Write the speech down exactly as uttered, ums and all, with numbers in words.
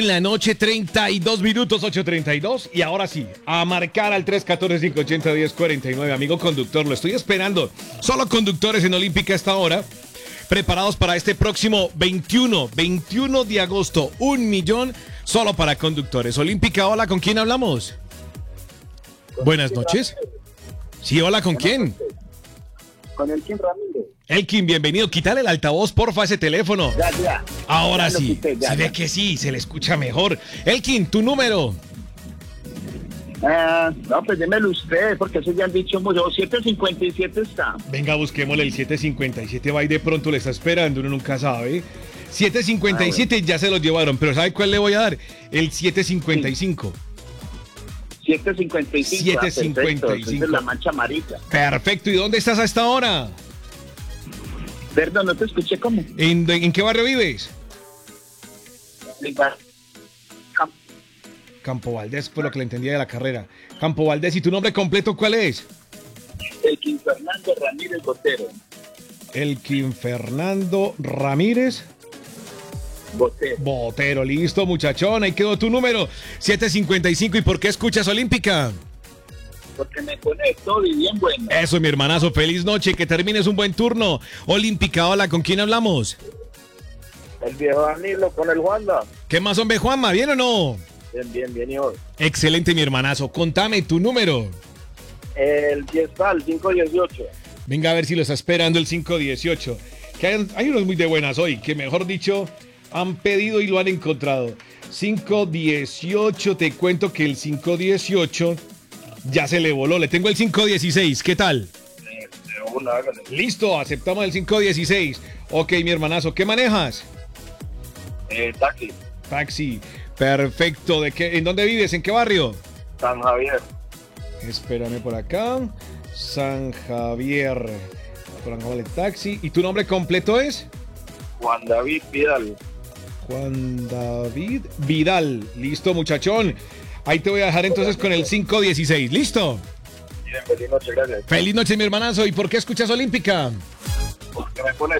En la noche, treinta y dos minutos, ocho treinta y dos. Y ahora sí, a marcar al tres uno cuatro, cinco ocho cero, uno cero cuatro nueve. Amigo conductor, lo estoy esperando. Solo conductores en Olímpica a esta hora. Preparados para este próximo veintiuno, veintiuno de agosto. Un millón solo para conductores. Olímpica, hola, ¿con quién hablamos? Buenas noches. Sí, hola, ¿con quién? Con Elkin Ramírez. Elkin, bienvenido. Quítale el altavoz, porfa, a ese teléfono. Ya, ya. Ahora Ya lo sí. quité, ya, Se ve ya. que sí, se le escucha mejor. Elkin, tu número. Ah, no, pues démelo usted, porque eso ya han dicho mucho. siete cincuenta y siete está. Venga, busquémosle el siete cincuenta y siete. Va y de pronto le está esperando, uno nunca sabe. siete cincuenta y siete Ah, bueno. ya se los llevaron, pero ¿sabe cuál le voy a dar? El siete cincuenta y cinco. siete cincuenta y cinco. siete ah, cincuenta y perfecto. cinco. Entonces la mancha amarilla. Perfecto. ¿Y dónde estás a esta hora? Perdón, no te escuché cómo. ¿En, en qué barrio vives? Cam- Campo Valdés, fue lo que le entendía de la carrera. Campo Valdés, ¿y tu nombre completo cuál es? Elkin Fernando Ramírez Botero. Elkin Fernando Ramírez Botero. Botero. Listo, muchachón, ahí quedó tu número. siete cincuenta y cinco. ¿Y por qué escuchas Olímpica? Porque me conecto y bien bueno. Eso, mi hermanazo, feliz noche, que termines un buen turno. Olímpica, hola, ¿con quién hablamos? El viejo Danilo con el Juanda. ¿Qué más, hombre, Juanma? ¿Bien o no? Bien, bien, bien, hijo. Excelente, mi hermanazo. Contame tu número. El diez tal, cinco dieciocho. Venga a ver si lo está esperando el cinco dieciocho. Que hay, hay unos muy de buenas hoy, que mejor dicho, han pedido y lo han encontrado. cinco dieciocho, te cuento que el cinco dieciocho ya se le voló. Le tengo el cinco dieciséis, ¿qué tal? De una, hágale. Listo, aceptamos el cinco dieciséis. Ok, mi hermanazo, ¿qué manejas? Eh, taxi. Taxi. Perfecto. ¿De qué, ¿En dónde vives? ¿En qué barrio? San Javier. Espérame por acá. San Javier. Por acá vale taxi. ¿Y tu nombre completo es? Juan David Vidal. Juan David Vidal. Listo, muchachón. Ahí te voy a dejar entonces con el cinco dieciséis. ¿Listo? Bien, feliz noche, gracias. Feliz noche, mi hermanazo. ¿Y por qué escuchas Olímpica? Porque me pone